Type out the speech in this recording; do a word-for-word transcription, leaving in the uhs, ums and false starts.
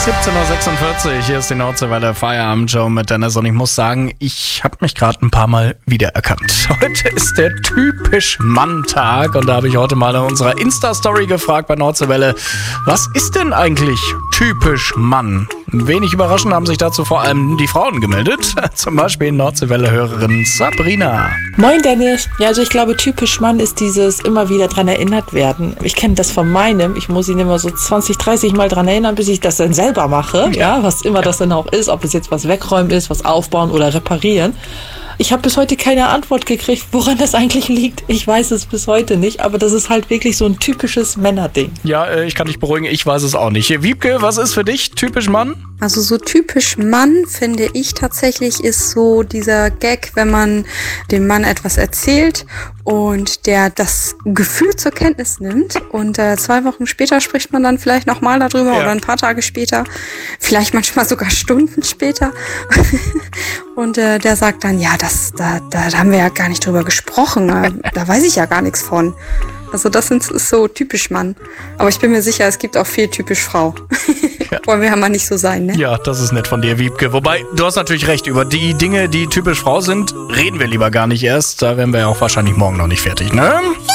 siebzehn Uhr sechsundvierzig, hier ist die Nordseewelle Feierabend-Show mit Dennis und ich muss sagen, ich habe mich gerade ein paar Mal wiedererkannt. Heute ist der typisch Mann-Tag und da habe ich heute mal in unserer Insta-Story gefragt bei Nordseewelle, was ist denn eigentlich typisch Mann? Wenig überraschend haben sich dazu vor allem die Frauen gemeldet, zum Beispiel Nordseewelle-Hörerin Sabrina. Moin Dennis, ja also ich glaube typisch Mann ist dieses immer wieder dran erinnert werden. Ich kenne das von meinem, ich muss ihn immer so zwanzig, dreißig Mal dran erinnern, bis ich das dann selber mache, ja, was immer das dann auch ist, ob es jetzt was wegräumen ist, was aufbauen oder reparieren. Ich habe bis heute keine Antwort gekriegt, woran das eigentlich liegt. Ich weiß es bis heute nicht, aber das ist halt wirklich so ein typisches Männerding. Ja, ich kann dich beruhigen, ich weiß es auch nicht. Wiebke, was ist für dich typisch Mann? Also so typisch Mann, finde ich tatsächlich, ist so dieser Gag, wenn man dem Mann etwas erzählt und der das Gefühl zur Kenntnis nimmt und äh, zwei Wochen später spricht man dann vielleicht nochmal darüber ja. oder ein paar Tage später, vielleicht manchmal sogar Stunden später und äh, der sagt dann, ja, das, da, da, da haben wir ja gar nicht drüber gesprochen, äh, da weiß ich ja gar nichts von. Also das ist so typisch Mann. Aber ich bin mir sicher, es gibt auch viel typisch Frau. Ja. Wollen wir ja mal nicht so sein, ne? Ja, das ist nett von dir, Wiebke. Wobei, du hast natürlich recht, über die Dinge, die typisch Frau sind, reden wir lieber gar nicht erst. Da wären wir ja auch wahrscheinlich morgen noch nicht fertig, ne?